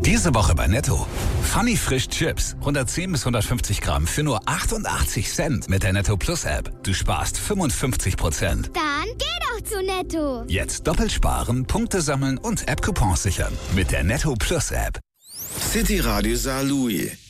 Diese Woche bei Netto. Funny Frisch Chips. 110 bis 150 Gramm für nur 88 Cent mit der Netto Plus App. Du sparst 55%. Dann geh doch zu Netto. Jetzt doppelt sparen, Punkte sammeln und App-Coupons sichern. Mit der Netto Plus App. City Radio Saarlouis.